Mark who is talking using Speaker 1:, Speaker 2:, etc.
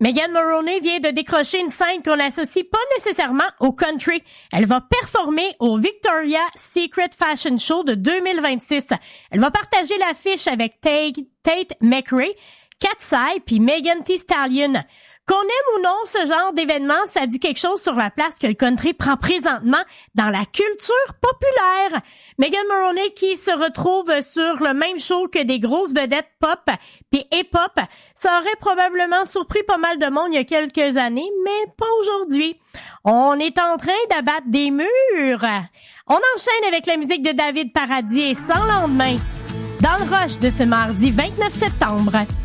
Speaker 1: Megan Moroney vient de décrocher une scène qu'on n'associe pas nécessairement au country. Elle va performer au Victoria's Secret Fashion Show de 2026. Elle va partager l'affiche avec Tate McRae, Kat Sai puis Megan Thee Stallion. Qu'on aime ou non ce genre d'événement, ça dit quelque chose sur la place que le country prend présentement dans la culture populaire. Megan Moroney qui se retrouve sur le même show que des grosses vedettes pop puis hip-hop, ça aurait probablement surpris pas mal de monde il y a quelques années, mais pas aujourd'hui. On est en train d'abattre des murs. On enchaîne avec la musique de David Paradis et Sans lendemain dans le rush de ce mardi 29 septembre.